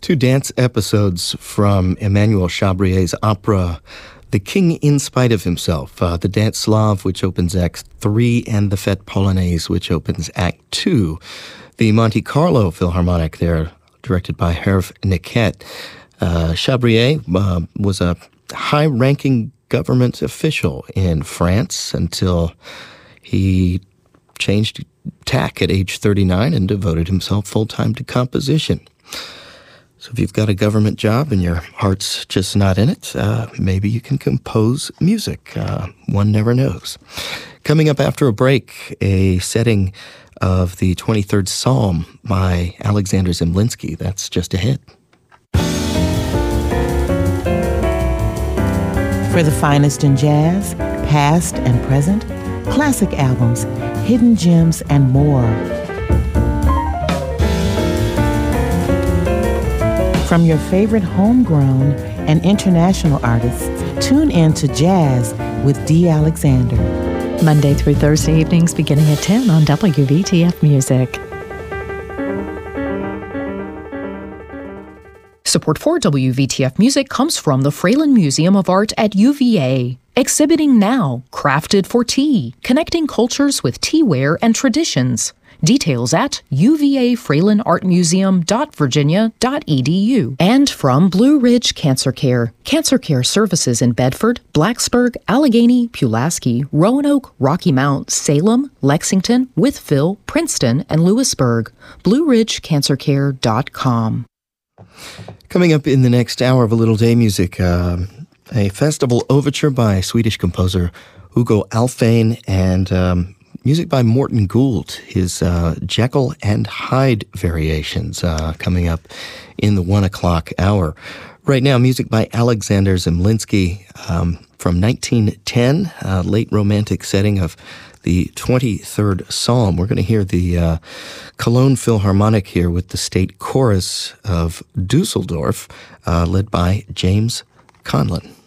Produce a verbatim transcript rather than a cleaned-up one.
Two dance episodes from Emmanuel Chabrier's opera, The King in Spite of Himself, uh, the Dance Slav, which opens Act three, and the Fête Polonaise, which opens Act two. The Monte Carlo Philharmonic there, directed by Hervé Niquet. Uh, Chabrier uh, was a high-ranking government official in France until he changed tack at age thirty-nine and devoted himself full-time to composition. So if you've got a government job and your heart's just not in it, uh, maybe you can compose music. Uh, one never knows. Coming up after a break, a setting of the twenty-third Psalm by Alexander Zemlinsky. That's just ahead. For the finest in jazz, past and present, classic albums, hidden gems, and more. From your favorite homegrown and international artists, tune in to Jazz with D. Alexander. Monday through Thursday evenings beginning at ten on W V T F Music. Support for W V T F Music comes from the Fralin Museum of Art at U V A. Exhibiting now, Crafted for Tea, connecting cultures with teaware and traditions. Details at u v a fralin art museum dot virginia dot e d u. And from Blue Ridge Cancer Care. Cancer care services in Bedford, Blacksburg, Allegheny, Pulaski, Roanoke, Rocky Mount, Salem, Lexington, Wytheville, Princeton, and Lewisburg. blue ridge cancer care dot com. Coming up in the next hour of A Little Day Music, uh, a festival overture by Swedish composer Hugo Alfvén and um, music by Morton Gould, his uh, Jekyll and Hyde variations uh, coming up in the one o'clock hour. Right now, music by Alexander Zemlinsky um, from nineteen ten, uh, late romantic setting of the twenty-third Psalm. We're going to hear the uh, Cologne Philharmonic here with the State Chorus of Dusseldorf, uh, led by James Conlon.